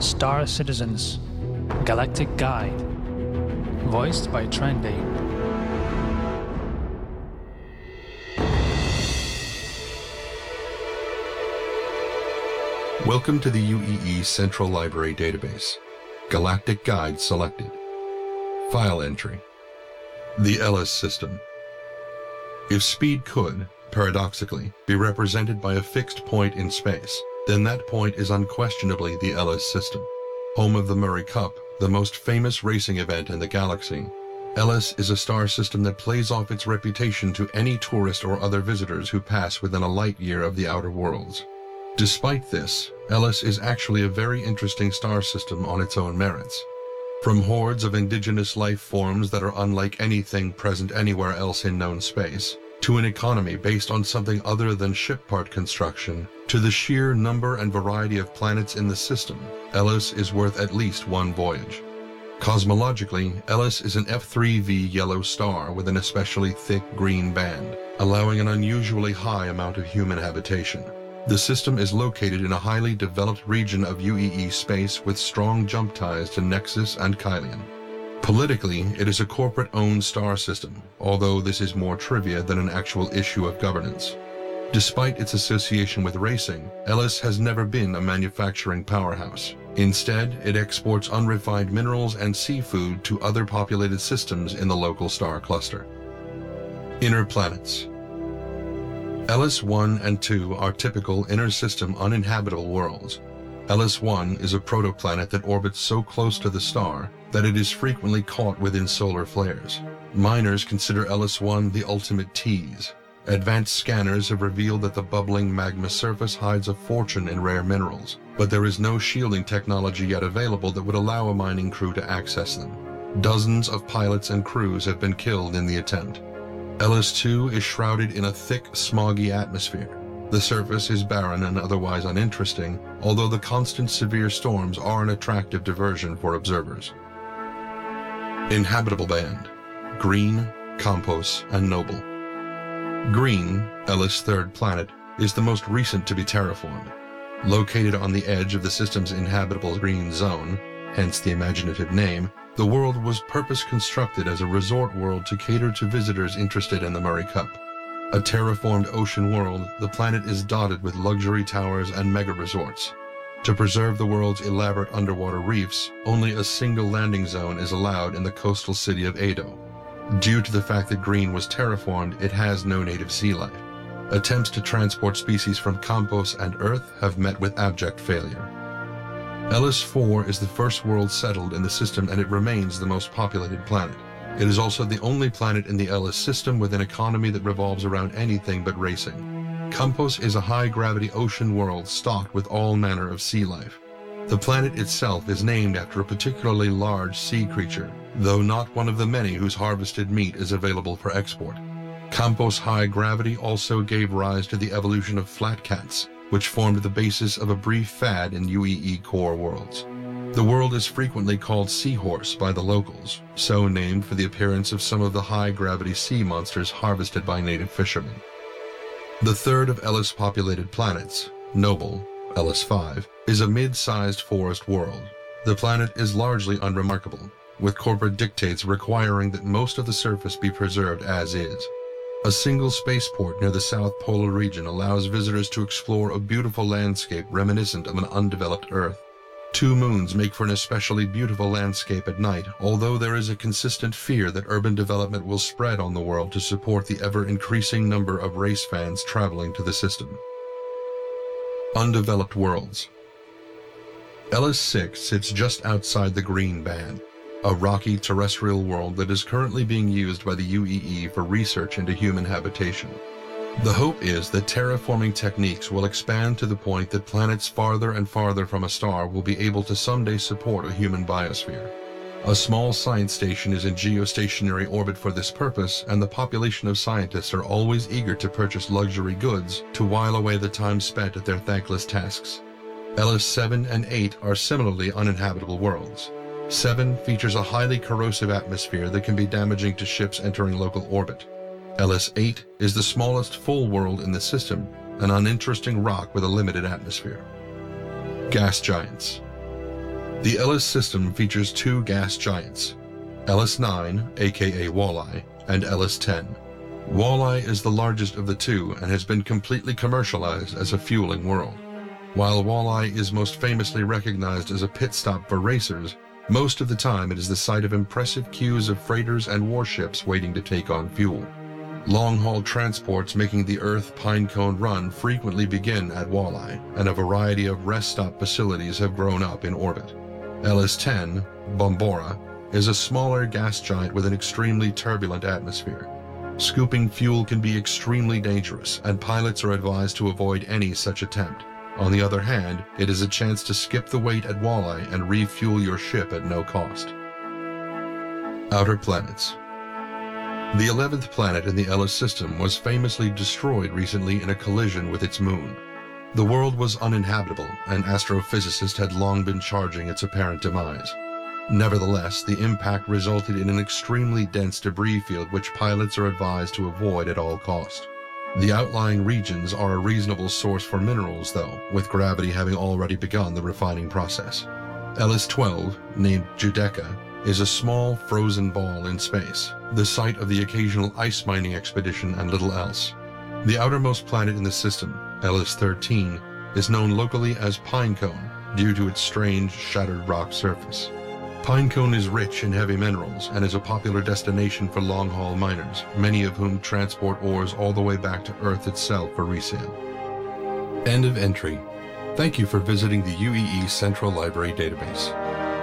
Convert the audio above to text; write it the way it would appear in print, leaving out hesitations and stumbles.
Star Citizens Galactic Guide, voiced by Trendy. Welcome to the UEE Central Library Database. Galactic Guide selected. File entry. The Ellis System. If speed could, paradoxically, be represented by a fixed point in space, then that point is unquestionably the Ellis System. Home of the Murray Cup, the most famous racing event in the galaxy, Ellis is a star system that plays off its reputation to any tourist or other visitors who pass within a light year of the outer worlds. Despite this, Ellis is actually a very interesting star system on its own merits. From hordes of indigenous life forms that are unlike anything present anywhere else in known space, to an economy based on something other than ship part construction, to the sheer number and variety of planets in the system, Ellis is worth at least one voyage. Cosmologically, Ellis is an F3V yellow star with an especially thick green band, allowing an unusually high amount of human habitation. The system is located in a highly developed region of UEE space with strong jump ties to Nexus and Kylian. Politically, it is a corporate-owned star system, although this is more trivia than an actual issue of governance. Despite its association with racing, Ellis has never been a manufacturing powerhouse. Instead, it exports unrefined minerals and seafood to other populated systems in the local star cluster. Inner planets. Ellis 1 and 2 are typical inner-system uninhabitable worlds. Ellis 1 is a protoplanet that orbits so close to the star that it is frequently caught within solar flares. Miners consider Ellis 1 the ultimate tease. Advanced scanners have revealed that the bubbling magma surface hides a fortune in rare minerals, but there is no shielding technology yet available that would allow a mining crew to access them. Dozens of pilots and crews have been killed in the attempt. Ellis 2 is shrouded in a thick, smoggy atmosphere. The surface is barren and otherwise uninteresting, although the constant severe storms are an attractive diversion for observers. Inhabitable band: Green, Campos, and Noble. Green, Ellis' third planet, is the most recent to be terraformed. Located on the edge of the system's inhabitable green zone, hence the imaginative name, the world was purpose-constructed as a resort world to cater to visitors interested in the Murray Cup. A terraformed ocean world, the planet is dotted with luxury towers and mega-resorts. To preserve the world's elaborate underwater reefs, only a single landing zone is allowed in the coastal city of Ado. Due to the fact that Green was terraformed, it has no native sea life. Attempts to transport species from Campos and Earth have met with abject failure. Ellis 4 is the first world settled in the system, and it remains the most populated planet. It is also the only planet in the Ellis system with an economy that revolves around anything but racing. Campos is a high-gravity ocean world stocked with all manner of sea life. The planet itself is named after a particularly large sea creature, though not one of the many whose harvested meat is available for export. Campos' high gravity also gave rise to the evolution of flat cats, which formed the basis of a brief fad in UEE core worlds. The world is frequently called Seahorse by the locals, so named for the appearance of some of the high-gravity sea monsters harvested by native fishermen. The third of Ellis-populated planets, Noble, Ellis 5, is a mid-sized forest world. The planet is largely unremarkable, with corporate dictates requiring that most of the surface be preserved as is. A single spaceport near the South Polar region allows visitors to explore a beautiful landscape reminiscent of an undeveloped Earth. 2 moons make for an especially beautiful landscape at night, although there is a consistent fear that urban development will spread on the world to support the ever-increasing number of race fans traveling to the system. Undeveloped worlds. Ellis 6 sits just outside the green band, a rocky terrestrial world that is currently being used by the UEE for research into human habitation. The hope is that terraforming techniques will expand to the point that planets farther and farther from a star will be able to someday support a human biosphere. A small science station is in geostationary orbit for this purpose, and the population of scientists are always eager to purchase luxury goods to while away the time spent at their thankless tasks. Ellis 7 and 8 are similarly uninhabitable worlds. 7 features a highly corrosive atmosphere that can be damaging to ships entering local orbit. Ellis 8 is the smallest full world in the system, an uninteresting rock with a limited atmosphere. Gas giants. The Ellis system features two gas giants, Ellis 9, aka Walleye, and Ellis 10. Walleye is the largest of the two and has been completely commercialized as a fueling world. While Walleye is most famously recognized as a pit stop for racers, most of the time it is the site of impressive queues of freighters and warships waiting to take on fuel. Long-haul transports making the Earth Pinecone run frequently begin at Walleye, and a variety of rest stop facilities have grown up in orbit. Ellis 10, Bombora, is a smaller gas giant with an extremely turbulent atmosphere. Scooping fuel can be extremely dangerous, and pilots are advised to avoid any such attempt. On the other hand, it is a chance to skip the wait at Walleye and refuel your ship at no cost. Outer planets. The 11th planet in the Ellis system was famously destroyed recently in a collision with its moon. The world was uninhabitable, and astrophysicists had long been charging its apparent demise. Nevertheless, the impact resulted in an extremely dense debris field which pilots are advised to avoid at all cost. The outlying regions are a reasonable source for minerals, though, with gravity having already begun the refining process. Ellis 12, named Judeca, is a small frozen ball in space, the site of the occasional ice mining expedition and little else. The outermost planet in the system, Ellis 13, is known locally as Pinecone due to its strange shattered rock surface. Pinecone is rich in heavy minerals and is a popular destination for long-haul miners, many of whom transport ores all the way back to Earth itself for resale. End of entry. Thank you for visiting the UEE Central Library Database.